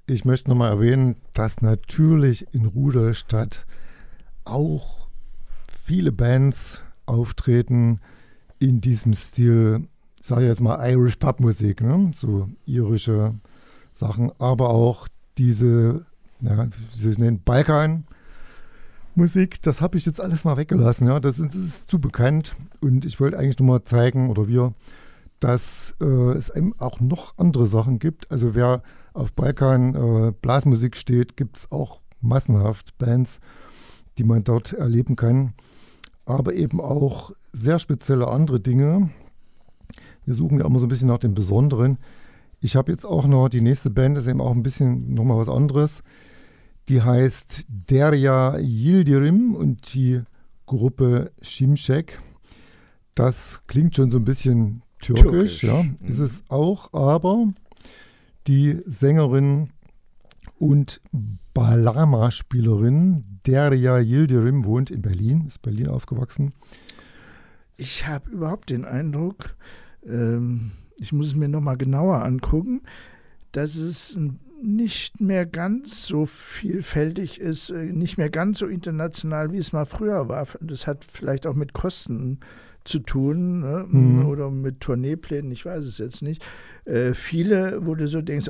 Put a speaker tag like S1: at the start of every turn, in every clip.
S1: Ich möchte nochmal erwähnen, dass natürlich in Rudolstadt auch viele Bands auftreten in diesem Stil, sage ich jetzt mal Irish Pub Musik, ne? So irische Sachen, aber auch diese, ja, wie soll ich es nennen, Balkan Musik, das habe ich jetzt alles mal weggelassen, ja, das ist zu bekannt und ich wollte eigentlich nur mal zeigen, oder wir, dass es eben auch noch andere Sachen gibt. Also wer auf Balkan Blasmusik steht, gibt es auch massenhaft Bands, die man dort erleben kann, aber eben auch sehr spezielle andere Dinge. Wir suchen ja immer so ein bisschen nach dem Besonderen. Ich habe jetzt auch noch die nächste Band, das ist eben auch ein bisschen nochmal was anderes. Die heißt Derya Yildirim und die Gruppe Şimşek. Das klingt schon so ein bisschen türkisch. Ja, ist es auch, aber die Sängerin und Bağlama-Spielerin Derya Yildirim wohnt in Berlin, ist Berlin aufgewachsen.
S2: Ich habe überhaupt den Eindruck, ich muss es mir nochmal genauer angucken, dass es nicht mehr ganz so vielfältig ist, nicht mehr ganz so international, wie es mal früher war. Das hat vielleicht auch mit Kosten zu tun, ne? Oder mit Tourneeplänen, ich weiß es jetzt nicht. Viele, wo du so denkst,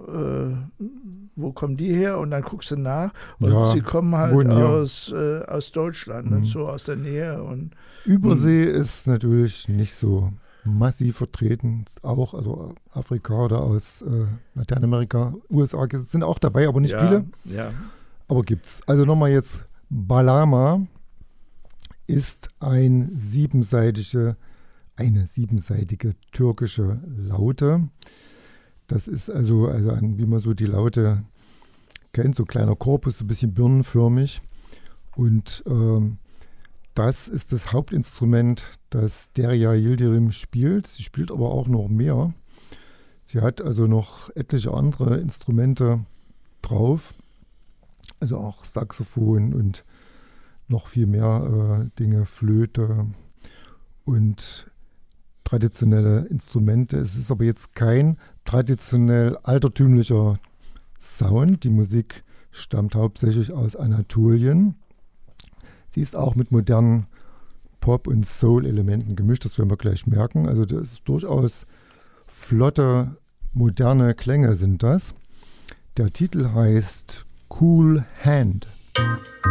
S2: wo kommen die her? Und dann guckst du nach und sie kommen halt aus Deutschland, ne? So aus der Nähe. Und
S1: Übersee ist natürlich nicht so massiv vertreten, auch also Afrika oder aus Lateinamerika, USA sind auch dabei, aber nicht viele.
S2: Ja.
S1: Aber gibt's. Also nochmal jetzt, Bağlama ist eine siebenseitige türkische Laute. Das ist also wie man so die Laute kennt, so kleiner Korpus, so ein bisschen birnenförmig. Und das ist das Hauptinstrument, das Derya Yildirim spielt. Sie spielt aber auch noch mehr. Sie hat also noch etliche andere Instrumente drauf. Also auch Saxophon und noch viel mehr Dinge, Flöte und traditionelle Instrumente. Es ist aber jetzt kein traditionell altertümlicher Sound. Die Musik stammt hauptsächlich aus Anatolien. Sie ist auch mit modernen Pop- und Soul-Elementen gemischt, das werden wir gleich merken. Also das ist durchaus flotte, moderne Klänge sind das. Der Titel heißt Cool Hand.